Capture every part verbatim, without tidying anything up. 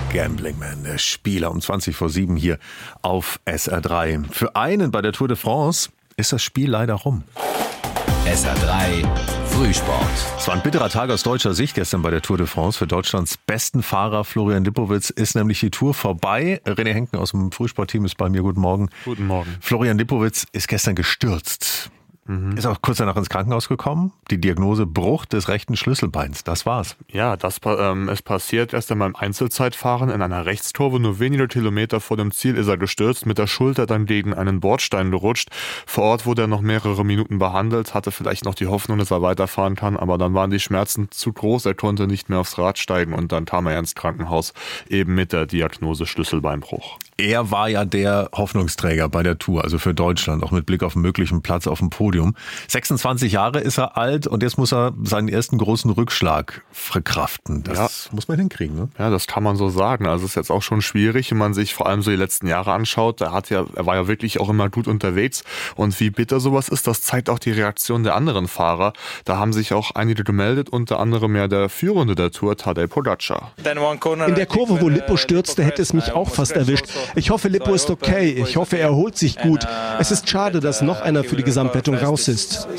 Gambling Man, der Spieler, um zwanzig vor sieben hier auf S R drei. Für einen bei der Tour de France ist das Spiel leider rum. S R drei Frühsport. Es war ein bitterer Tag aus deutscher Sicht gestern bei der Tour de France. Für Deutschlands besten Fahrer Florian Lippowitz ist nämlich die Tour vorbei. René Henken aus dem Frühsportteam ist bei mir. Guten Morgen. Guten Morgen. Florian Lippowitz ist gestern gestürzt. Mhm. Ist auch kurz danach ins Krankenhaus gekommen. Die Diagnose Bruch des rechten Schlüsselbeins. Das war's. Ja, das ähm, ist passiert erst einmal im Einzelzeitfahren in einer Rechtskurve. Nur wenige Kilometer vor dem Ziel ist er gestürzt, mit der Schulter dann gegen einen Bordstein gerutscht. Vor Ort wurde er noch mehrere Minuten behandelt, hatte vielleicht noch die Hoffnung, dass er weiterfahren kann, aber dann waren die Schmerzen zu groß. Er konnte nicht mehr aufs Rad steigen und dann kam er ins Krankenhaus eben mit der Diagnose Schlüsselbeinbruch. Er war ja der Hoffnungsträger bei der Tour, also für Deutschland, auch mit Blick auf einen möglichen Platz auf dem Podium. sechsundzwanzig Jahre ist er alt und jetzt muss er seinen ersten großen Rückschlag verkraften. Das ja. muss man hinkriegen, ne? Ja, das kann man so sagen. Also es ist jetzt auch schon schwierig, wenn man sich vor allem so die letzten Jahre anschaut. Er hat ja, er war ja wirklich auch immer gut unterwegs. Und wie bitter sowas ist, das zeigt auch die Reaktion der anderen Fahrer. Da haben sich auch einige gemeldet, unter anderem ja der Führende der Tour, Tadej Pogačar. In der Kurve, wo Lippo stürzte, hätte es mich auch fast erwischt. Ich hoffe, Lippo ist okay. Ich hoffe, er erholt sich gut. Es ist schade, dass noch einer für die Gesamtwertung raus ist.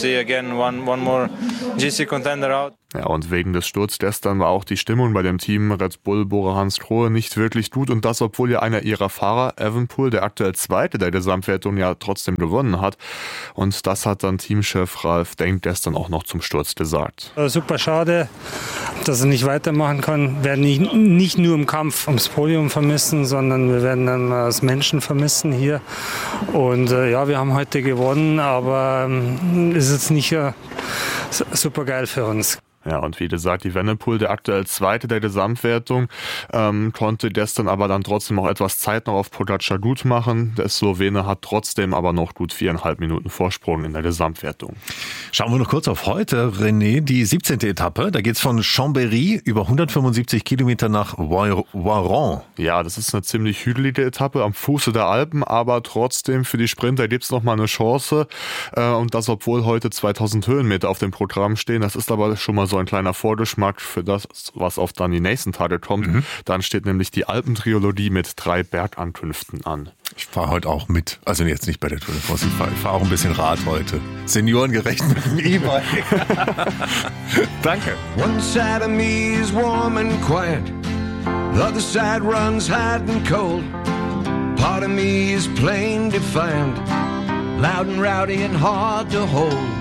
Ja, und wegen des Sturzes gestern war auch die Stimmung bei dem Team Red Bull Bora Hansgrohe nicht wirklich gut. Und das, obwohl ja einer ihrer Fahrer, Evenepoel, der aktuell Zweite der Gesamtwertung, ja trotzdem gewonnen hat. Und das hat dann Teamchef Ralf Denk gestern auch noch zum Sturz gesagt. Super schade, dass er nicht weitermachen kann. Wir werden nicht, nicht nur im Kampf ums Podium vermissen, sondern wir werden dann als Menschen vermissen hier. Und äh, ja, wir haben heute gewonnen, aber ähm, ist jetzt nicht äh, super geil für uns. Ja, und wie gesagt, Evenepoel, der aktuell Zweite der Gesamtwertung, ähm, konnte gestern aber dann trotzdem auch etwas Zeit noch auf Pogačar gut machen. Der Slowene hat trotzdem aber noch gut viereinhalb Minuten Vorsprung in der Gesamtwertung. Schauen wir noch kurz auf heute, René, die siebzehnte Etappe. Da geht's von Chambéry über hundertfünfundsiebzig Kilometer nach Voiron. Ja, das ist eine ziemlich hügelige Etappe am Fuße der Alpen, aber trotzdem für die Sprinter gibt's noch mal eine Chance. Äh, und das, obwohl heute zweitausend Höhenmeter auf dem Programm stehen. Das ist aber schon mal so ein kleiner Vorgeschmack für das, was auf dann die nächsten Tage kommt. Mhm. Dann steht nämlich die Alpentrilogie mit drei Bergankünften an. Ich fahre heute auch mit. Also jetzt nicht bei der Tour de France. Ich fahre fahr auch ein bisschen Rad heute. Seniorengerecht mit dem E-Bike. Danke. One side of me is warm and quiet. The other side runs hot and cold. Part of me is plain defiant. Loud and rowdy and hard to hold.